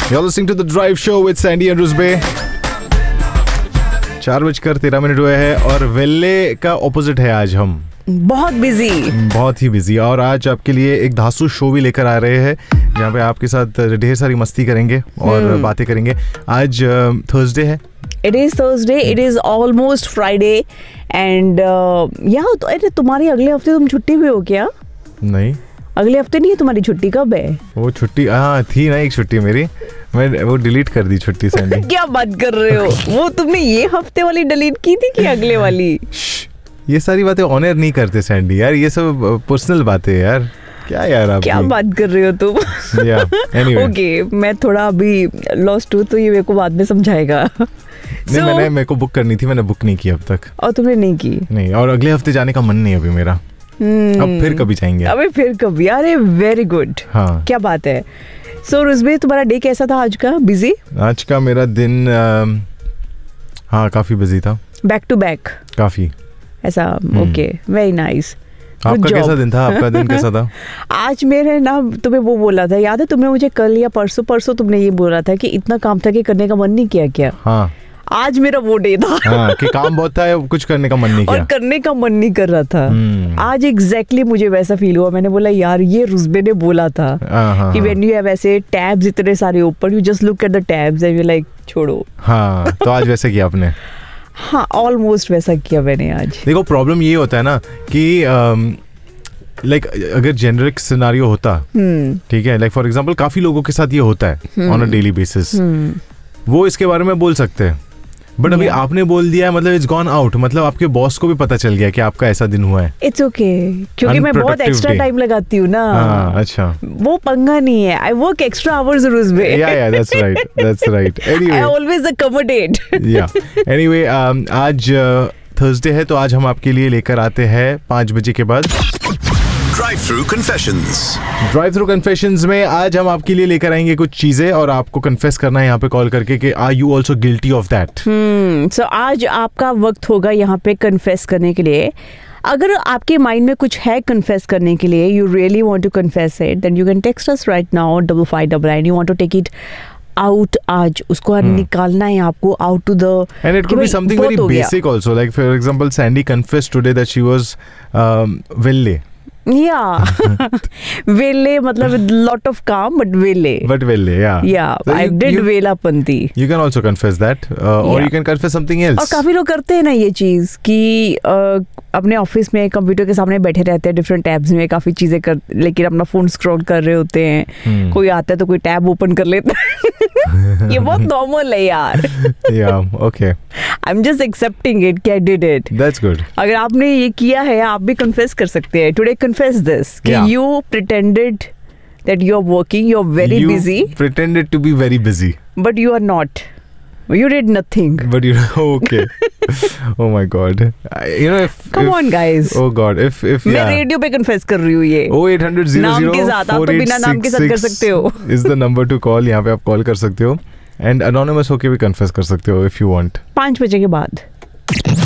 You're listening to The Drive Show with Sandy and Rusbe. 4:13 हुए हैं और वेल्ले का ऑपोजिट है आज हम। बहुत ही बिजी और आज आपके लिए एक धांसू शो भी लेकर आ रहे हैं जहाँ पे आपके साथ ढेर सारी मस्ती करेंगे और बातें करेंगे। आज थर्सडे है। It is Thursday, it is almost Friday and तो अरे तुम्हारी अगले हफ्ते तुम छुट्टी पे हो क्या? नहीं, अगले हफ्ते नहीं है तुम्हारी छुट्टी, कब है? वो छुट्टी थी ना एक छुट्टी मेरी, मैं वो डिलीट कर दी छुट्टी से। क्या बात कर रहे हो? वो तुमने ये हफ्ते वाली डिलीट की थी कि अगले वाली? ये सारी बातें ऑनर नहीं करते सैंडी यार, ये सब पर्सनल बातें यार। क्या यार आप क्या बात कर रहे हो तुम? ओके, मैं थोड़ा अभी लॉस्ट हूँ तो ये मेरे को बाद में समझाएगा। नहीं, मेरे को बुक करनी थी, मैंने बुक नहीं की अब तक। और तुमने नहीं की? नहीं, और अगले हफ्ते जाने का मन नहीं अभी मेरा। अब फिर कभी जाएंगे। अबे फिर कभी? अरे वेरी गुड। हाँ, क्या बात है। सो रुज़बे, तुम्हारा डे कैसा था आज का? बिजी? आज का मेरा दिन हाँ काफी बिजी था। बैक टू बैक काफी ऐसा? Okay, very nice. आपका कैसा दिन था? आपका दिन कैसा था? आज मेरे ना तुम्हें वो बोला था, याद है तुमने मुझे कल या परसों तुमने ये बोला था कि इतना काम था कि करने का मन नहीं किया क्या? हाँ, आज मेरा वो डे था। हाँ, कि काम बहुत था, कुछ करने का मन नहीं किया और करने का मन नहीं कर रहा था। आज एग्जैक्टली मुझे वैसा फील हुआ। मैंने बोला यार ये रुज़बे ने बोला था कि व्हेन यू हैव ऐसे टैब्स इतने सारे open, you just look at the tabs and you like छोड़ो। हाँ, तो आज वैसे किया आपने? हाँ, ऑलमोस्ट वैसा किया मैंने आज। देखो प्रॉब्लम ये होता है ना कि लाइक अगर जेनरिक सिनेरियो होता, ठीक है, लाइक फॉर एग्जांपल काफी लोगों के साथ ये होता है ऑन अ डेली बेसिस, वो इसके बारे में बोल सकते हैं। बट अभी आपने बोल दिया है, मतलब इट्स गॉन आउट, मतलब आपके बॉस को भी पता चल गया कि आपका ऐसा दिन हुआ है। इट्स ओके, क्योंकि मैं बहुत एक्स्ट्रा टाइम लगाती हूँ ना। अच्छा, वो पंगा नहीं है। I work extra hours Ruzbeh. या that's right. Anyway, I always accommodate. या एनीवे, आज थर्सडे है तो आज हम आपके लिए लेकर आते हैं 5 बजे के बाद ड्राइव थ्रू कन्फेशंस में आज हम आपके लिए लेकर आएंगे कुछ चीजें और आपको कन्फेस करना है यहाँ पे कॉल करके कि are you also guilty of that. सो आज आपका वक्त होगा यहाँ पे कन्फेस करने के लिए। अगर आपके माइंड में कुछ है कन्फेस करने के लिए, you really want to confess it, then you can text us right now 5599। You want to take it out, आज उसको निकालना है आपको out to the, and it could be something very basic also, like for example Sandy confessed today that she was वेल्ले। वेले मतलब lot of calm, but वेले, yeah. I did Velapanti. You can also confess that, or you can confess something else. और काफी लोग करते हैं ना ये चीज कि अपने ऑफिस में कंप्यूटर के सामने बैठे रहते हैं, डिफरेंट टैब्स में काफी चीजें कर, लेकिन अपना फोन स्क्रॉल कर रहे होते हैं। कोई आता है तो कोई टैब ओपन कर लेता है। ये बहुत नॉर्मल है यार। Yeah, okay. I'm just accepting it कि I did it. That's good. अगर आपने ये किया है, आप भी confess कर सकते हैं। Today confess this कि you pretended that you're working, you're very busy. You pretended to be very busy. But you are not. You did nothing. But you okay. Oh my God. You know Come on guys. Oh God. If मैं radio पे confess कर रही हूँ ये। 0800 नाम के साथ, आप तो बिना नाम के साथ कर सकते हो। Is the number to call. यहाँ पे आप कॉल कर सकते हो एंड anonymous होके भी confess कर सकते हो if you want. 5 बजे के बाद।